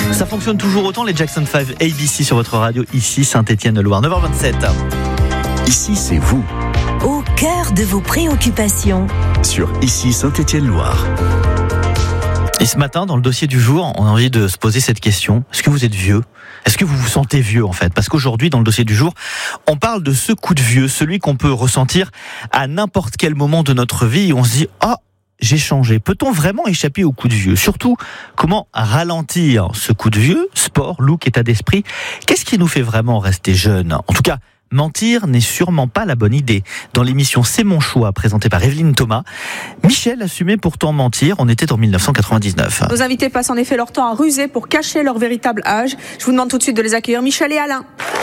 Ça fonctionne toujours autant, les Jackson 5 ABC sur votre radio, ici Saint-Étienne-Loire, 9h27. Ici, c'est vous. Au cœur de vos préoccupations. Sur Ici Saint-Étienne-Loire. Et ce matin, dans le dossier du jour, on a envie de se poser cette question. Est-ce que vous êtes vieux ? Est-ce que vous vous sentez vieux, en fait ? Parce qu'aujourd'hui, dans le dossier du jour, on parle de ce coup de vieux, celui qu'on peut ressentir à n'importe quel moment de notre vie, et on se dit « Ah, j'ai changé ». Peut-on vraiment échapper au coup de vieux ? Surtout, comment ralentir ce coup de vieux ? Sport, look, état d'esprit. Qu'est-ce qui nous fait vraiment rester jeune ? En tout cas, mentir n'est sûrement pas la bonne idée. Dans l'émission C'est mon choix, présentée par Evelyne Thomas, Michel assumait pourtant mentir. On était en 1999. Nos invités passent en effet leur temps à ruser pour cacher leur véritable âge. Je vous demande tout de suite de les accueillir, Michel et Alain.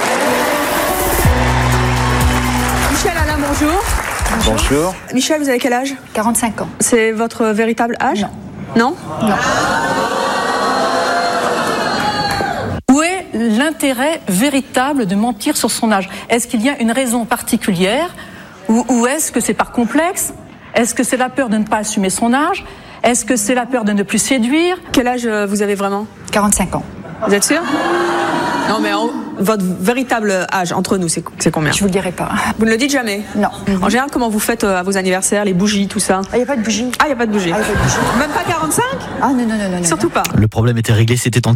Michel, Alain, bonjour. Bonjour. Michel, vous avez quel âge ? 45 ans. C'est votre véritable âge ? Non. Non. Où est l'intérêt véritable de mentir sur son âge ? Est-ce qu'il y a une raison particulière ou est-ce que c'est par complexe ? Est-ce que c'est la peur de ne pas assumer son âge ? Est-ce que c'est la peur de ne plus séduire ? Quel âge vous avez vraiment ? 45 ans. Vous êtes sûr ? Non, mais votre véritable âge entre nous, c'est combien ? Je vous le dirai pas. Vous ne le dites jamais ? Non. En général, comment vous faites à vos anniversaires, les bougies, tout ça ? Il n'y a pas de bougie. Ah, il n'y a pas de bougie. Ah, y a pas de bougie. Même pas 45 ? Ah non. Surtout pas. Le problème était réglé, c'était en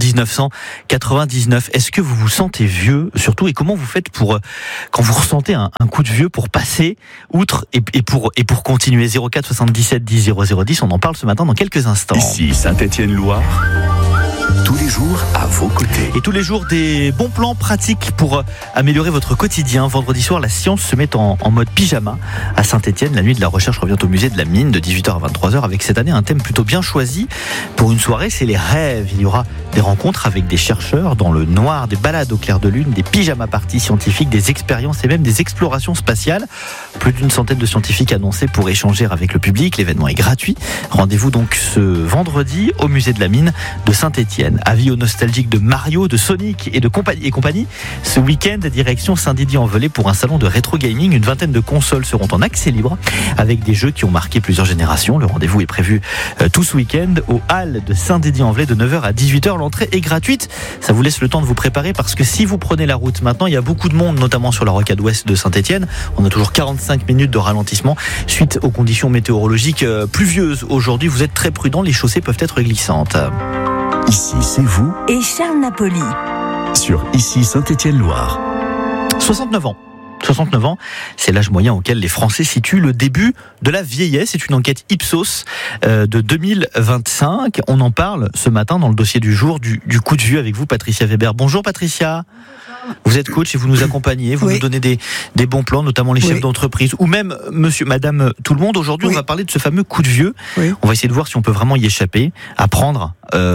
1999. Est-ce que vous vous sentez vieux, surtout, et comment vous faites pour, quand vous ressentez un coup de vieux, pour passer outre et pour continuer ? 04 77 10 0010, on en parle ce matin dans quelques instants. Ici Saint-Étienne-Loire. Tous les jours à vos côtés. Et tous les jours, des bons plans pratiques pour améliorer votre quotidien. Vendredi soir, la science se met en mode pyjama à Saint-Étienne. La nuit de la recherche revient au musée de la Mine de 18h à 23h avec cette année un thème plutôt bien choisi pour une soirée, c'est les rêves. Il y aura des rencontres avec des chercheurs dans le noir, des balades au clair de lune, des pyjama parties scientifiques, des expériences et même des explorations spatiales. Plus d'une centaine de scientifiques annoncés pour échanger avec le public. L'événement est gratuit. Rendez-vous donc ce vendredi au musée de la Mine de Saint-Étienne. Avis aux nostalgiques de Mario, de Sonic et de compagnie. Ce week-end, direction Saint-Didier-en-Velay pour un salon de rétro gaming. Une vingtaine de consoles seront en accès libre avec des jeux qui ont marqué plusieurs générations. Le rendez-vous est prévu tout ce week-end au hall de Saint-Didier-en-Velay de 9h à 18h. L'entrée est gratuite. Ça vous laisse le temps de vous préparer parce que si vous prenez la route maintenant, il y a beaucoup de monde, notamment sur la rocade ouest de Saint-Étienne. On a toujours 45 minutes de ralentissement suite aux conditions météorologiques pluvieuses. Aujourd'hui, vous êtes très prudents. Les chaussées peuvent être glissantes. Ici, c'est vous. Et Charles Napoli. Sur Ici Saint-Étienne-Loire. 69 ans. 69 ans, c'est l'âge moyen auquel les Français situent le début de la vieillesse. C'est une enquête Ipsos de 2025. On en parle ce matin dans le dossier du jour du coup de vieux avec vous, Patricia Weber. Bonjour Patricia. Vous êtes coach et vous nous accompagnez, vous nous donnez des bons plans, notamment les chefs d'entreprise ou même monsieur, madame, tout le monde. Aujourd'hui, on va parler de ce fameux coup de vieux. On va essayer de voir si on peut vraiment y échapper, apprendre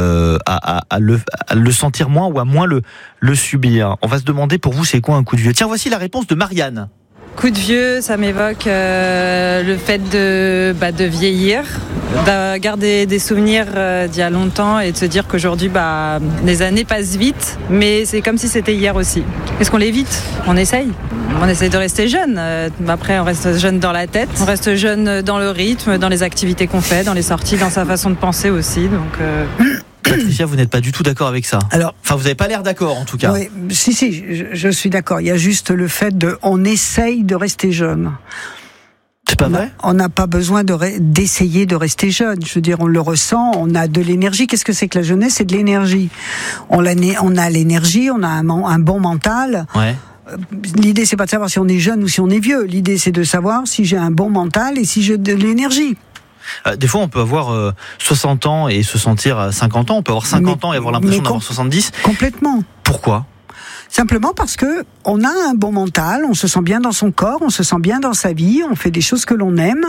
à le sentir moins ou à moins le subir. On va se demander pour vous, c'est quoi un coup de vieux ? Tiens, voici la réponse de Marianne. Coup de vieux, ça m'évoque le fait de vieillir, de garder des souvenirs d'il y a longtemps et de se dire qu'aujourd'hui, les années passent vite, mais c'est comme si c'était hier aussi. Est-ce qu'on l'évite ? On essaye. On essaye de rester jeune. Après, on reste jeune dans la tête, on reste jeune dans le rythme, dans les activités qu'on fait, dans les sorties, dans sa façon de penser aussi. Donc... Patricia, vous n'êtes pas du tout d'accord avec ça. Alors, enfin, vous n'avez pas l'air d'accord, en tout cas. Oui, si, je suis d'accord. Il y a juste le fait on essaye de rester jeune. C'est pas vrai ? On n'a pas besoin d'essayer de rester jeune. Je veux dire, on le ressent, on a de l'énergie. Qu'est-ce que c'est que la jeunesse ? C'est de l'énergie. On a l'énergie, on a un bon mental. Ouais. L'idée, c'est pas de savoir si on est jeune ou si on est vieux. L'idée, c'est de savoir si j'ai un bon mental et si j'ai de l'énergie. Des fois, on peut avoir 60 ans et se sentir 50 ans. On peut avoir 50 ans et avoir l'impression d'avoir 70. Complètement. Pourquoi ? Simplement parce que on a un bon mental, on se sent bien dans son corps, on se sent bien dans sa vie, on fait des choses que l'on aime.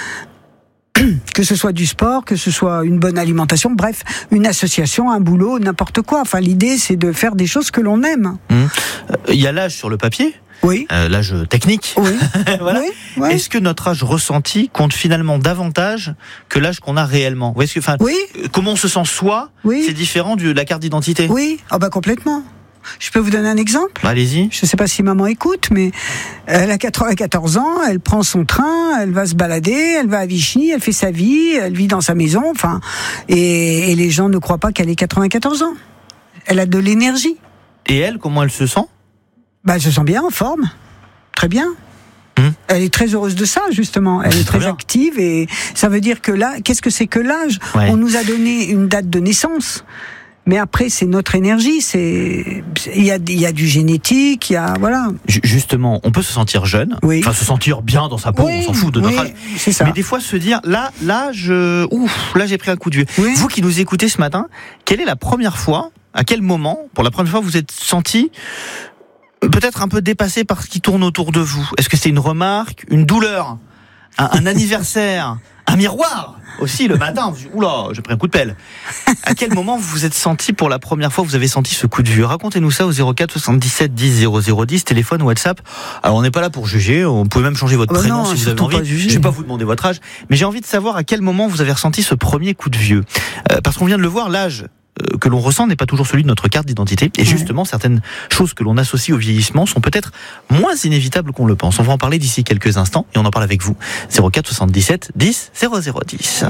Que ce soit du sport, que ce soit une bonne alimentation, bref, une association, un boulot, n'importe quoi. Enfin, l'idée, c'est de faire des choses que l'on aime. Il y a l'âge sur le papier. Oui. L'âge technique. Oui. Voilà. Oui. Est-ce que notre âge ressenti compte finalement davantage que l'âge qu'on a réellement ? Ou est-ce que, comment on se sent soi, c'est différent de la carte d'identité ? Oui, complètement. Je peux vous donner un exemple ? Allez-y. Je ne sais pas si maman écoute, mais elle a 94 ans, elle prend son train, elle va se balader, elle va à Vichy, elle fait sa vie, elle vit dans sa maison, et les gens ne croient pas qu'elle ait 94 ans. Elle a de l'énergie. Et elle, comment elle se sent ? Elle se sent bien, en forme. Très bien. Elle est très heureuse de ça, justement. Elle est très active et ça veut dire que là, qu'est-ce que c'est que l'âge ? On nous a donné une date de naissance. Mais après, c'est notre énergie. Il y a du génétique, il y a voilà. Justement, on peut se sentir jeune, enfin se sentir bien dans sa peau. On s'en fout de notre âge. C'est ça. Mais des fois, se dire là, j'ai pris un coup de vieux. Vous qui nous écoutez ce matin, quelle est la première fois, à quel moment, pour la première fois, vous êtes senti peut-être un peu dépassé par ce qui tourne autour de vous ? Est-ce que c'est une remarque, une douleur, un anniversaire, un miroir aussi le matin ? Oula, j'ai pris un coup de pelle. À quel moment vous vous êtes senti pour la première fois, vous avez senti ce coup de vieux ? Racontez-nous ça au 04 77 10 00 10, téléphone, WhatsApp. Alors on n'est pas là pour juger, on peut même changer votre prénom si vous avez envie. Je vais pas vous demander votre âge, mais j'ai envie de savoir à quel moment vous avez ressenti ce premier coup de vieux. Parce qu'on vient de le voir, l'âge que l'on ressent n'est pas toujours celui de notre carte d'identité. Et justement, certaines choses que l'on associe au vieillissement sont peut-être moins inévitables qu'on le pense. On va en parler d'ici quelques instants et on en parle avec vous. 04 77 10 00 10.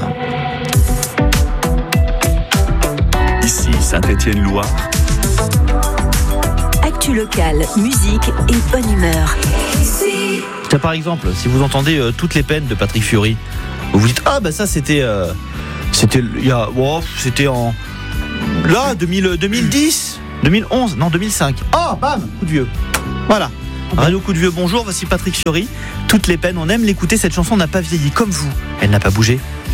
Ici Saint-Étienne-Loire. Actu locale, musique et bonne humeur. Tiens, par exemple, si vous entendez Toutes les peines de Patrick Fiori, vous vous dites ça c'était en 2010, 2011, non 2005. Bam, coup de vieux. Voilà. Radio Coup de Vieux, bonjour, voici Patrick Fiori. Toutes les peines, on aime l'écouter, cette chanson n'a pas vieilli comme vous. Elle n'a pas bougé.